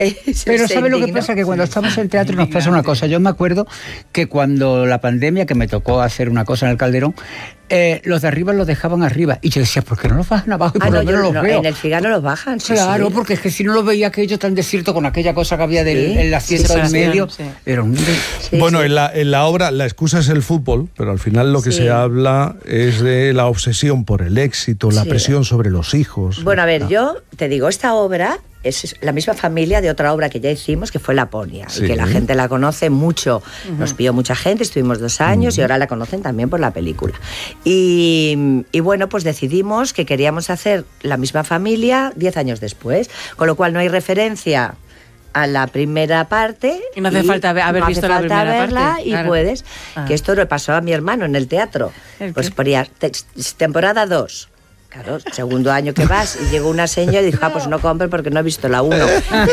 Pero ¿sabes lo que pasa? Que cuando estamos en teatro nos pasa una cosa. Yo me acuerdo que cuando la pandemia, que me tocó hacer una cosa en el Calderón, los de arriba los dejaban arriba. Y yo decía, ¿por qué no los bajan abajo? Y por lo menos los veo. En el Figaro los bajan, sí. Claro, porque es que si no los veía aquello tan desierto con aquella cosa que había en la fiesta del medio. Sí. Era un... Bueno, en la obra la excusa es el fútbol, pero al final lo que se habla es de la obsesión por el éxito, la presión sobre los hijos. Bueno, a ver, yo te digo, esta obra es la misma familia de otra obra que ya hicimos, que fue Laponia, y que la gente la conoce mucho. Nos vio mucha gente, estuvimos 2 años y ahora la conocen también por la película. Y bueno, pues decidimos que queríamos hacer la misma familia 10 años después, con lo cual no hay referencia a la primera parte. Y no hace falta haber visto la primera parte. Y claro, puedes, que esto le pasó a mi hermano en el teatro. Pues ponía temporada 2. Claro, segundo año que vas y llegó una señora y dijo, pues no compre porque no he visto la 1.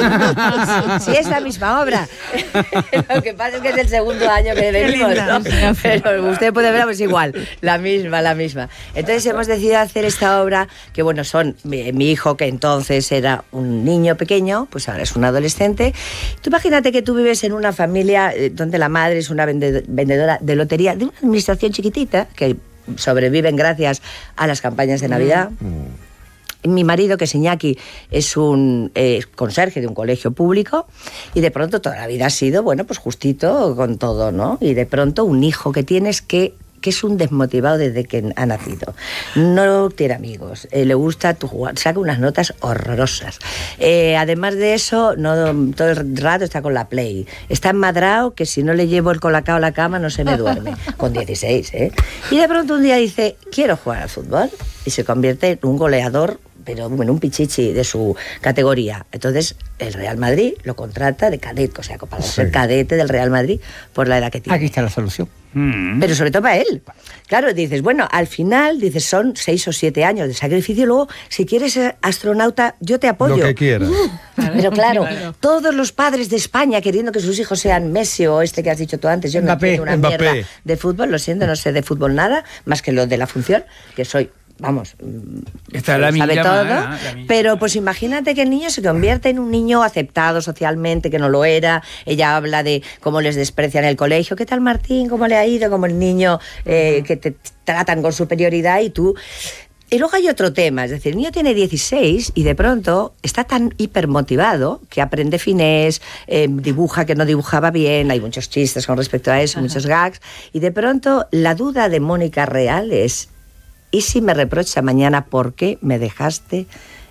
Sí, es la misma obra. Lo que pasa es que es el segundo año que venimos, ¿no? Pero usted puede ver, pues igual, la misma. Entonces hemos decidido hacer esta obra, que bueno, son mi hijo, que entonces era un niño pequeño, pues ahora es un adolescente. Tú imagínate que tú vives en una familia donde la madre es una vendedora de lotería, de una administración chiquitita, que sobreviven gracias a las campañas de Navidad. Mi marido, que es Iñaki, es un conserje de un colegio público, y de pronto toda la vida ha sido, bueno, pues justito con todo, ¿no? Y de pronto un hijo que tienes que es un desmotivado desde que ha nacido. No tiene amigos, le gusta jugar, saca unas notas horrorosas. Además de eso, todo el rato está con la Play. Está enmadrado que si no le llevo el colacao a la cama no se me duerme. Con 16, ¿eh? Y de pronto un día dice, quiero jugar al fútbol. Y se convierte en un goleador, pero bueno, un pichichi de su categoría. Entonces el Real Madrid lo contrata de cadete, o sea, para ser cadete del Real Madrid por la edad que tiene. Aquí está la solución. Pero sobre todo para él. Claro, dices, bueno, al final, dices, son 6 o 7 años de sacrificio, luego, si quieres ser astronauta, yo te apoyo. Lo que quieras. Pero claro, todos los padres de España queriendo que sus hijos sean Messi o este que has dicho tú antes, yo no entiendo una mierda de fútbol, lo siento, no sé de fútbol nada, más que lo de la función, que soy... Vamos, sabe todo, pero pues imagínate que el niño se convierte en un niño aceptado socialmente, que no lo era. Ella habla de cómo les desprecian en el colegio. ¿Qué tal, Martín? ¿Cómo le ha ido? Como el niño que te tratan con superioridad y tú... Y luego hay otro tema, es decir, el niño tiene 16 y de pronto está tan hipermotivado que aprende finés, dibuja que no dibujaba bien, hay muchos chistes con respecto a eso, muchos gags, y de pronto la duda de Mónica Real es... ¿Y si me reprocha mañana por qué me dejaste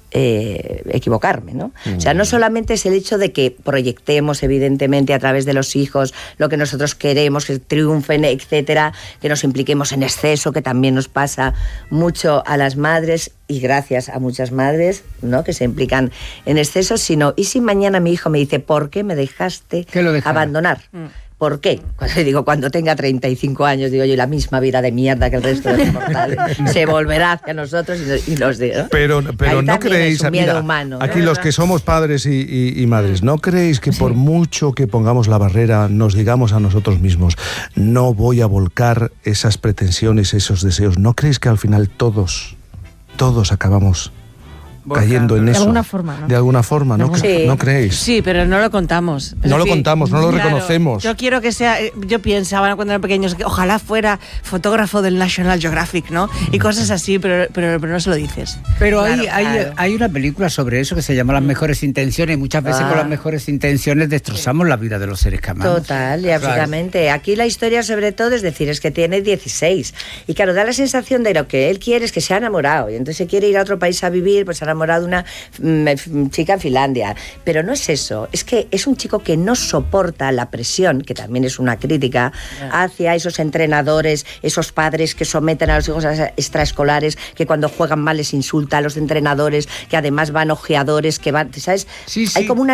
equivocarme, ¿no? O sea, no solamente es el hecho de que proyectemos, evidentemente, a través de los hijos lo que nosotros queremos, que triunfen, etcétera, que nos impliquemos en exceso, que también nos pasa mucho a las madres, y gracias a muchas madres, ¿no?, que se implican en exceso, sino, ¿y si mañana mi hijo me dice, ¿por qué me dejaste abandonar? ¿Por qué? Cuando tenga 35 años, digo yo, y la misma vida de mierda que el resto de los mortales se volverá hacia nosotros y nos dirá. Pero no creéis, mira, humano, aquí los que somos padres y madres, ¿no creéis que por mucho que pongamos la barrera, nos digamos a nosotros mismos, no voy a volcar esas pretensiones, esos deseos? ¿No creéis que al final todos acabamos cayendo en eso? De alguna forma, ¿no? Sí. ¿No creéis? Sí, pero no lo contamos. No lo contamos, no lo reconocemos. Yo quiero que sea... Yo pensaba cuando eran pequeños que ojalá fuera fotógrafo del National Geographic, ¿no? Y cosas así, pero no se lo dices. Pero hay una película sobre eso que se llama Las mejores intenciones, y muchas veces con las mejores intenciones destrozamos la vida de los seres que amamos. Total, y absolutamente. Claro. Aquí la historia sobre todo es decir, es que tiene 16. Y claro, da la sensación de lo que él quiere es que se ha enamorado. Y entonces se quiere ir a otro país a vivir, pues ahora de una chica en Finlandia, pero no es eso, es que es un chico que no soporta la presión, que también es una crítica hacia esos entrenadores, esos padres que someten a los hijos a extraescolares, que cuando juegan mal les insulta a los entrenadores, que además van ojeadores, que van, ¿sabes? Sí, hay como una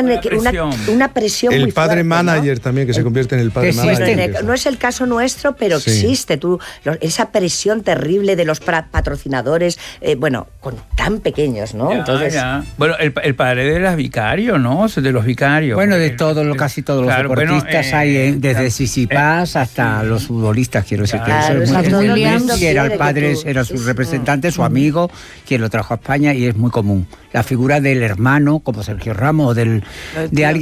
presión el muy fuerte, padre manager, ¿no? También, que se convierte en el padre manager. No es el caso nuestro, pero existe esa presión terrible de los patrocinadores, bueno, con tan pequeños, ¿no? Entonces... Bueno, el padre de las vicarios, ¿no? De los vicarios. Bueno, de casi todos los deportistas hay, desde Sisipás hasta los futbolistas, quiero decir. Que era el padre, era su representante, su amigo, quien lo trajo a España, y es muy común. La figura del hermano, como Sergio Ramos, de alguien